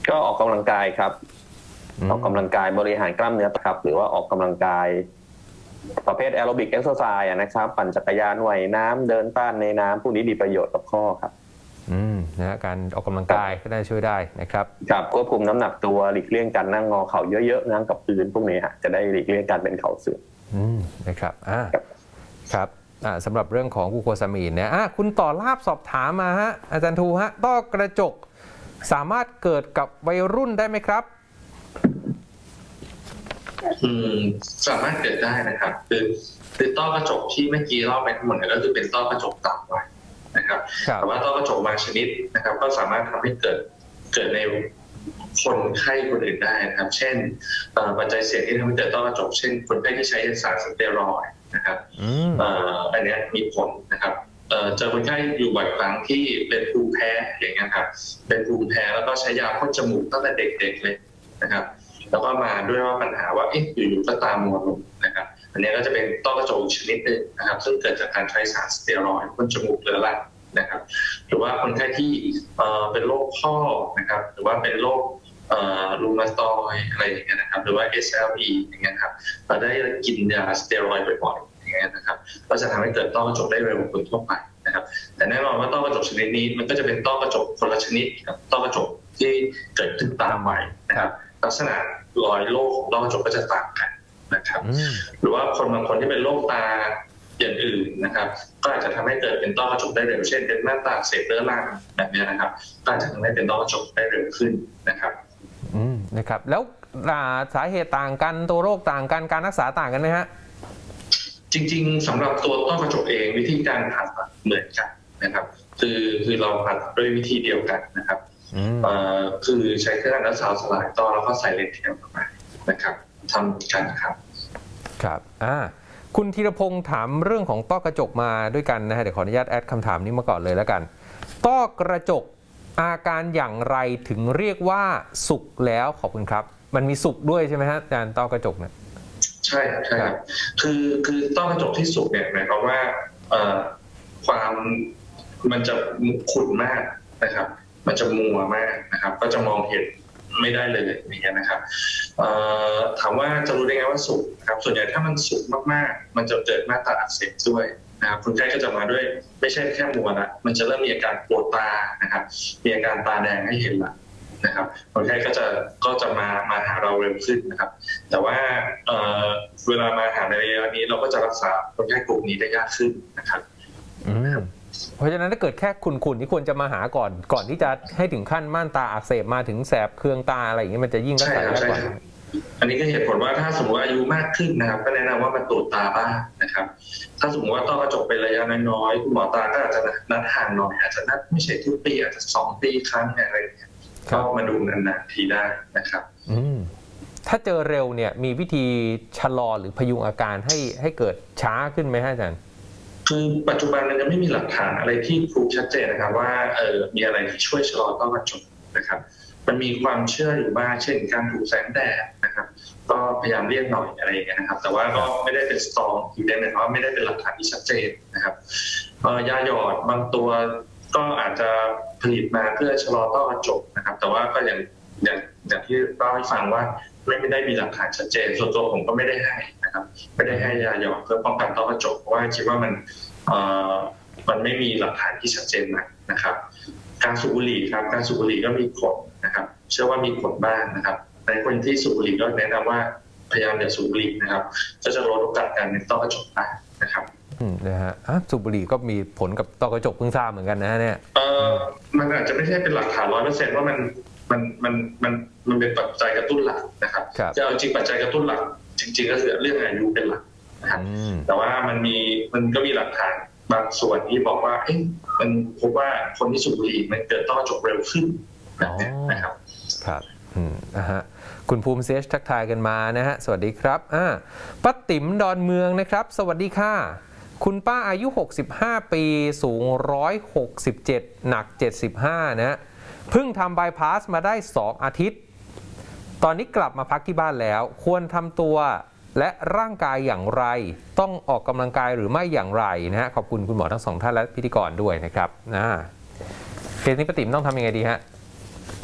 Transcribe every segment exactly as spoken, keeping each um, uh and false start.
ก็ออกกำลังกายครับออกกำลังกายบริหารกล้ามเนื้อครับหรือว่าออกกำลังกายประเภทแอโรบิกเอ็กซ์ไซส์นะครับปั่นจักรยานว่ายน้ำเดินต้านในน้ำพวกนี้มีประโยชน์กับข้อครับอืมนะการออกกำลังกายก็ได้ช่วยได้นะครับครับควบคุมน้ำหนักตัวหลีกเลี่ยงการนั่งงอเข่าเยอะๆนั่งกับพื้นพวกนี้ฮะจะได้หลีกเลี่ยงการเป็นเข่าเสื่อมอืมนะครับอ่าครับอ่าสำหรับเรื่องของกลูโคซามีนเนี่ยอ่าคุณต่อลาบสอบถามมาฮะอาจารย์ทูฮะต้อกระจกสามารถเกิดกับวัยรุ่นได้ไหมครับอืมสามารถเกิดได้นะครับคือคือต้อกระจกที่เมื่อกี้เล่าไปทั้งหมดก็คือเป็นต้อกระจกต่ำวัยนะครับแต่ว่าต้อกระจกบางชนิดนะครับก็สามารถทำให้เกิดเกิดในคนไข้คนอื่นได้นะครับเช่นปัจจัยเสี่ยงที่ทำให้เกิดต้อกระจกเช่นคนไข้ที่ใช้สารสเตียรอยด์นะครับอันนี้มีผลนะครับเจอคนไข้อยู่บ่อยครั้งที่เป็นภูมิแพ้อย่างเงี้ยครับเป็นภูมิแพ้แล้วก็ใช้ยาพ่นจมูกตั้งแต่เด็กๆเลยนะครับแล้วก็มาด้วยว่าปัญหาว่าเอ๊ะอยู่ๆก็ตามัวลงนะครับอันนี้ก็จะเป็นต้อกระจกชนิดหนึ่งนะครับซึ่งเกิดจากการใช้สารสเตียรอยด์พ่นจมูกเรื้อรังนะครับหรือว่าคนไข้ที่เป็นโรคข้อนะครับหรือว่าเป็นโรครูมาตอยด์อะไรอย่างเงี้ยนะครับหรือว่า เอส แอล อี อย่างเงี้ยครับเราได้กินยาสเตียรอยด์บ่อยๆอย่างเงี้ยนะครับก็จะทำให้เกิดต้อกระจกได้เร็วกว่าคนทั่วไปนะครับแต่แน่นอนว่าต้อกระจกชนิดนี้มันก็จะเป็นต้อกระจกคนละชนิดกับต้อกระจกที่เกิดขึ้นตามวัยนะครับลักษณะรอยโรคของต้อกระจกก็จะต่างกันนะครับหรือว่าคนบางคนที่เป็นโรคตาอย่างอื่นนะครับก็อาจจะทำให้เกิดเป็นต้อกระจกได้เร็วเช่นเป็นหน้าตาอักเสบเรื้อรังแบบนี้นะครับก็อาจจะทำให้เป็นต้อกระจกได้เร็วขึ้นนะครับอืมนะครับแล้วสาเหตุต่างกันตัวโรคต่างกันการรักษาต่างกันไหมฮะจริงๆสำหรับตัวต้อกระจกเองวิธีการผ่าตัดเหมือนกันนะครับคือคือเราผ่าตัดด้วยวิธีเดียวกันนะครับคือใช้เครื่องอัลตราซาวด์สลายต้อแล้วก็ใส่เลนส์เทียมเข้าไปนะครับทำกันนะครับครับอ่าคุณธีรพงศ์ถามเรื่องของต้อกระจกมาด้วยกันนะฮะเดี๋ยวขออนุญาตแอดคำถามนี้มาก่อนเลยแล้วกันต้อกระจกอาการอย่างไรถึงเรียกว่าสุกแล้วขอบคุณครับมันมีสุกด้วยใช่ไหมฮะอาจารย์ต้อกระจกเนี่ยใช่ใช่ครับคือคือต้อกระจกที่สุกเนี่ยหมายความว่าความมันจะขุ่นมากนะครับมันจะมัวมากนะครับก็จะมองเห็นไม่ได้เลยอย่างเงี้ยนะครับถามว่าจะรู้ได้ไงว่าสุกนะครับส่วนใหญ่ถ้ามันสุกมากๆมันจะเกิดมาตาอักเสบด้วยนะครับคนไข้ก็จะมาด้วยไม่ใช่แค่มัวละมันจะเริ่มมีอาการปวดตานะครับมีอาการตาแดงให้เห็นละนะครับคนไข้ก็จะก็จะมามาหาเราเร็วขึ้นนะครับแต่ว่าเวลามาหาในระยะนี้เราก็จะรักษาคนไข้กลุ่มนี้ได้ยากขึ้นนะครับเพราะฉะนั้นถ้าเกิดแค่ขุ่นๆที่ควรจะมาหาก่อนก่อนที่จะให้ถึงขั้นม่านตาอักเสบมาถึงแสบเคืองตาอะไรอย่างนี้มันจะยิ่งรักษายากกว่าอันนี้ก็เหตุผลว่าถ้าสมมติอายุมากขึ้นนะครับก็แนะนำว่ามาตรวจตาบ้างนะครับถ้าสมมติว่าต้อกระจกเป็นระยะน้อยๆคุณหมอตาก็อาจจะนัดห่างหน่อยอาจจะนัดไม่ใช่ทุกปีอาจจะสองปีครั้งอะไรอย่างเงี้ยก็มาดูนานๆทีได้นะครับถ้าเจอเร็วเนี่ยมีวิธีชะลอหรือพยุงอาการให้ให้เกิดช้าขึ้นไหมฮะอาจารย์คือปัจจุบันมันยังไม่มีหลักฐานอะไรที่พูดชัดเจนนะครับว่าเออมีอะไรที่ช่วยชะลอต้อกระจกนะครับมันมีความเชื่ออยู่บ้างเช่นการถูกแสงแดดนะครับก็พยายามเลี่ยงหน่อยอะไรอย่างเงี้ยนะครับแต่ว่าก็ไม่ได้เป็นสตรองอีกได้หมายความว่าไม่ได้เป็นหลักฐานที่ชัดเจนนะครับยาหยอดบางตัวก็อาจจะผลิตมาเพื่อชะลอต้อกระจกนะครับแต่ว่าก็อย่างอย่างอย่างที่เล่าให้ฟังว่าไม่ได้มีหลักฐานชัดเจนส่วนตัวผมก็ไม่ได้ให้นะครับไม่ได้ให้ยาหยอดเพื่อป้องกันต้อกระจกเพราะว่าคิดว่ามันมันไม่มีหลักฐานที่ชัดเจนนะครับการสูบบุหรี่ครับการสูบบุหรี่ก็มีผลนะครับเชื่อว่ามีผลบ้างนะครับในคนที่สูบบุหรี่ก็แนะนำว่าพยายามอย่าสูบบุหรี่นะครับก็จะลดโอกาสการเป็นต้อกระจกได้นะครับอืมนะฮะสูบบุหรี่ก็มีผลกับต้อกระจกเพิ่งทราบเหมือนกันนะเนี่ยเออมันอาจจะไม่ใช่เป็นหลักฐานร้อยเปอร์เซ็นต์ว่ามันมันมันมันมันเป็นปัจจัยกระตุ้นหลักนะครับจะเอาจริงปัจจัยกระตุ้นหลักจริงๆก็คือเรื่องอายุเป็นหลักนะครับแต่ว่ามันมีมันก็มีหลักฐานบางส่วนที่บอกว่าเอ๊ะมันพบว่าคนที่สูบบุหรี่มันเกิดต้อกระจกเร็วขึ้นแบบนี้นะครับครับอืมนะฮะคุณภูมิเซชทักทายกันมานะฮะสวัสดีครับอ่าป้าติ๋มดอนเมืองนะครับสวัสดีค่ะคุณป้าอายุหกสิบห้าปีสูงหนึ่งร้อยหกสิบเจ็ดหนักเจ็ดสิบห้านะเพิ่งทำบายพาสมาได้สองอาทิตย์ตอนนี้กลับมาพักที่บ้านแล้วควรทำตัวและร่างกายอย่างไรต้องออกกำลังกายหรือไม่อย่างไรนะฮะขอบคุณคุณหมอทั้งสองท่านและพิธีกรด้วยนะครับนะเคสนี้ป้าติ๋มต้องทำยังไงดีฮะ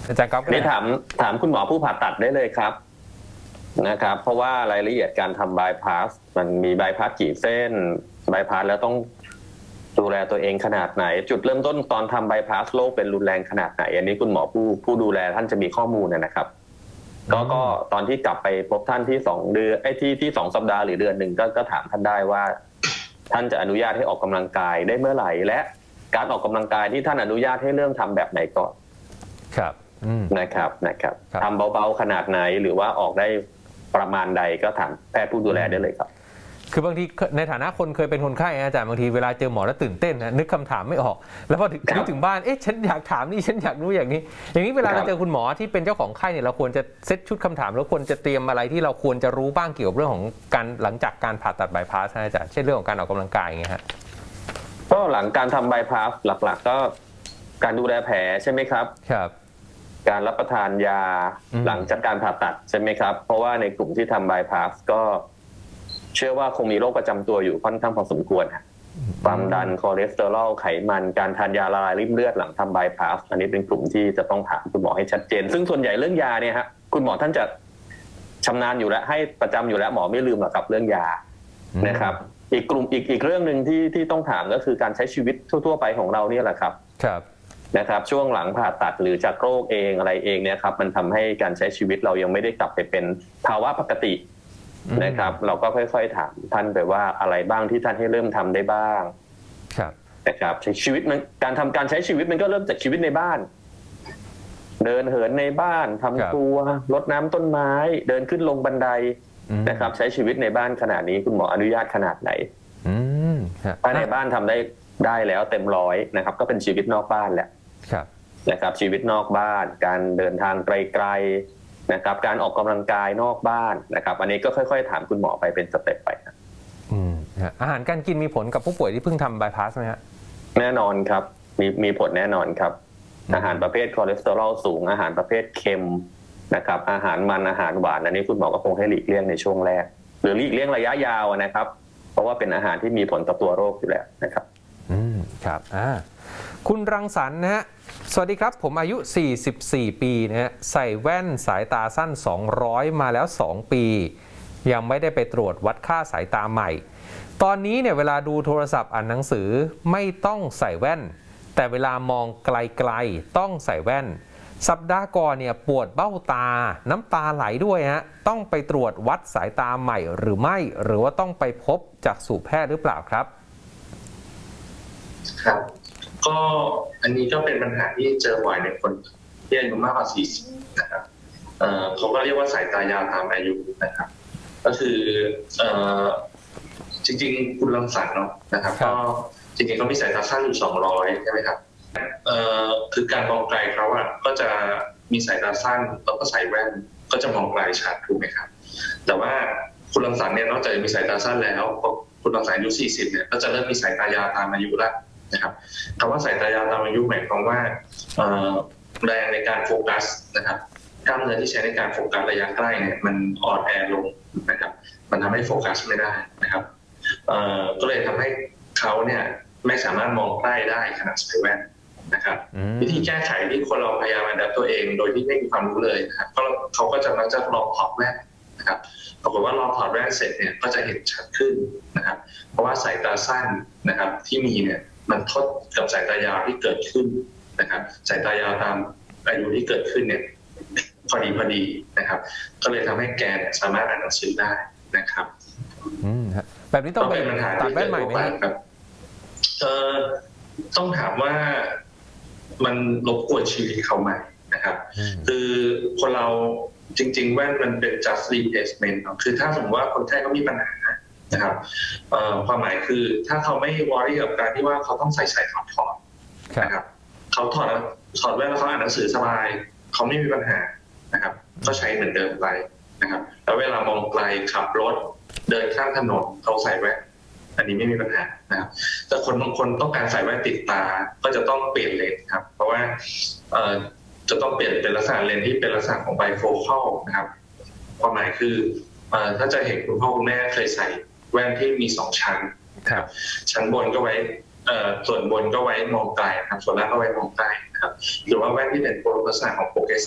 อาจารย์ก๊อฟนี่ถามถามคุณหมอผู้ผ่าตัดได้เลยครับนะครับเพราะว่ารายละเอียดการทำบายพาสมันมีบายพาสกี่เส้นบายพาสแล้วต้องดูแลตัวเองขนาดไหนจุดเริ่มต้นตอนทำบายพาสโรคเป็นรุนแรงขนาดไหนอันนี้คุณหมอผู้ผู้ดูแลท่านจะมีข้อมูลนะครับก็ก็ตอนที่กลับไปพบท่านที่สองเดือนไอ้ที่ที่สองสัปดาห์หรือเดือนหนึ่งก็ก็ถามท่านได้ว่าท่านจะอนุญาตให้ออกกำลังกายได้เมื่อไหร่และการออกกำลังกายที่ท่านอนุญาตให้เริ่มทำแบบไหนก่อนครับนะครับนะครับทำเบาๆขนาดไหนหรือว่าออกได้ประมาณใดก็ถามแพทย์ผู้ดูแลได้เลยครับคือบางทีในฐานะคนเคยเป็นคนไข้อาจารย์บางทีเวลาเจอหมอแล้วตื่นเต้นนะนึกคำถามไม่ออกแล้วพอถึงนึกถึงบ้านเอ๊ะฉันอยากถามนี่ฉันอยากรู้อย่างนี้อย่างนี้เวลาเราเจอคุณหมอที่เป็นเจ้าของไข้เนี่ยเราควรจะเซตชุดคำถามแล้วควรจะเตรียมอะไรที่เราควรจะรู้บ้างเกี่ยวกับเรื่องของการหลังจากการผ่าตัดบายพาสอาจารย์เช่นเรื่องของการออกกำลังกายอย่างเงี้ยฮะก็หลังการทำบายพาสหลักๆก็การดูแลแผลใช่ไหมครับครับการรับประทานยาหลังจากการผ่าตัดใช่ไหมครับเพราะว่าในกลุ่มที่ทำบายพาสก็เชื่อว่าคงมีโรคประจำตัวอยู่ค่อนข้างพอสมควรความดันคอเลสเตอรอลไขมันการทานยาละลายริ่มเลือดหลังทำบายพาสอันนี้เป็นกลุ่มที่จะต้องถามคุณหมอให้ชัดเจนซึ่งส่วนใหญ่เรื่องยาเนี่ยฮะคุณหมอท่านจะชำนาญอยู่แล้วให้ประจำอยู่แล้วหมอไม่ลืมหรอกครับเรื่องยานะครับอีกกลุ่มอีกอีกเรื่องหนึ่งที่ที่ต้องถามก็คือการใช้ชีวิตทั่วๆไปของเราเนี่ยแหละครับครับนะครับช่วงหลังผ่าตัดหรือจากโรคเองอะไรเองเนี่ยครับมันทำให้การใช้ชีวิตเรายังไม่ได้กลับไปเป็นภาวะปกตินะครับเราก็ค่อยๆถามท่านไปว่าอะไรบ้างที่ท่านให้เริ่มทำได้บ้างครับนะครับใช้ชีวิตมันการทำการใช้ชีวิตมันก็เริ่มจากชีวิตในบ้านเดินเหินในบ้านทำครัวรดน้ำต้นไม้เดินขึ้นลงบันไดนะครับใช้ชีวิตในบ้านขนาดนี้คุณหมออนุญาตขนาดไหนถ้าในบ้านทำได้ได้แล้วเต็มร้อยนะครับก็เป็นชีวิตนอกบ้านแหละนะครับชีวิตนอกบ้านการเดินทางไกลๆนะครับการออกกำลังกายนอกบ้านนะครับอันนี้ก็ค่อยๆถามคุณหมอไปเป็นสเต็ปไปนะอาหารการกินมีผลกับผู้ป่วยที่เพิ่งทำบายพาสไหมฮะแน่นอนครับมีมีผลแน่นอนครับอาหารประเภทคอเลสเตอรอลสูงอาหารประเภทเค็มนะครับอาหารมันอาหารหวานอันนี้คุณหมอก็คงให้หลีกเลี่ยงในช่วงแรกหรือหลีกเลี่ยงระยะยาวนะครับเพราะว่าเป็นอาหารที่มีผลต่อตัวโรคอยู่แล้วนะครับอืมครับอ่าคุณรังสรรค์นะฮะสวัสดีครับผมอายุสี่สิบสี่ปีนะฮะใส่แว่นสายตาสั้นสองร้อยมาแล้วสองปียังไม่ได้ไปตรวจวัดค่าสายตาใหม่ตอนนี้เนี่ยเวลาดูโทรศัพท์อ่านหนังสือไม่ต้องใส่แว่นแต่เวลามองไกลๆต้องใส่แว่นสัปดาห์ก่อนเนี่ยปวดเบ้าตาน้ำตาไหลด้วยฮะต้องไปตรวจวัดสายตาใหม่หรือไม่หรือว่าต้องไปพบจักษุแพทย์หรือเปล่าครับครับก็อันนี้ก็เป็นปัญหาที่เจอบ่อยในคนที่อายุมากกว่าสี่สิบนะครับเอ่อเขาก็เรียกว่าสายตายาวตามอายุนะครับก็คือเอ่อจริงๆคุณรังสรรค์เนาะนะครับก็จริงๆเขามีสายตาสั้นอยู่สองร้อยใช่ไหมครับเอ่อคือการมองไกลเขาอ่ะก็จะมีสายตาสั้นแล้วก็ใส่แว่นก็จะมองไกลชัดถูกไหมครับแต่ว่าคุณรังสรรค์เนี่ยนอกจากจะมีสายตาสั้นแล้วคุณรังสรรค์อายุสี่สิบเนี่ยก็จะเริ่มมีสายตายาวตามอายุแล้วนะครับคำว่าสายตายาวตามอายุหมายความว่าแรงในการโฟกัสนะครับกล้ามเนื้อที่ใช้ในการโฟกัสระยะใกล้เนี่ยมันอ่อนแอลงนะครับมันทำให้โฟกัสไม่ได้นะครับก็เลยทำให้เขาเนี่ยไม่สามารถมองใกล้ได้ขณะใส่แว่นนะครับวิธีแก้ไขที่คนเราพยายามอัดแอปตัวเองโดยที่ไม่มีความรู้เลยนะครับก็เขาก็จะมักจะลองถอดแว่นนะครับปรากฏว่าลองถอดแว่นเสร็จเนี่ยก็จะเห็นชัดขึ้นนะครับเพราะว่าสายตาสั้นนะครับที่มีเนี่ยมันทดกับสายตายาวที่เกิดขึ้นนะครับสายตายาวตามอายุที่เกิดขึ้นเนี่ยพอดีพอดีนะครับก็เลยทำให้แกสามารถอ่านหนังสือได้นะครับอืมแบบนี้ต้องไปตัดแว่นใหม่ไหมครับเอ่อต้องถามว่ามันรบกวนชีวิตเขาไหมนะครับคือคนเราจริงๆแว่นมันเป็น just replacement คือถ้าสมมติว่าคนไข้เขามีปัญหานะครับความหมายคือถ้าเขาไม่วอรี่กับการที่ว่าเขาต้องใส่ใส่ถอดถอดนะครับเขาถอดถอดแว่นแล้วเขาอ่านหนังสือสบายเขาไม่มีปัญหานะครับก็ใช้เหมือนเดิมไปนะครับแล้วเวลามองไกลขับรถเดินข้ามถนนเขาใส่แว่นอันนี้ไม่มีปัญหานะครับแต่คนบางคนต้องการใส่แว่นติดตาก็จะต้องเปลี่ยนเลนส์ครับเพราะว่าจะต้องเปลี่ยนเป็นลักษณะเลนส์ที่เป็นลักษณะของไบโฟคัลนะครับความหมายคือถ้าจะเห็นคุณพ่อคุณแม่เคยใส่แว่นที่มีสองชั้นครับชั้นบนก็ไว้เอ่อส่วนบนก็ไว้มองไกลนะครับส่วนล่างก็ไว้มองใกล้นะครับหรือว่าแว่นที่เป็นลักษณะของโปรเกรส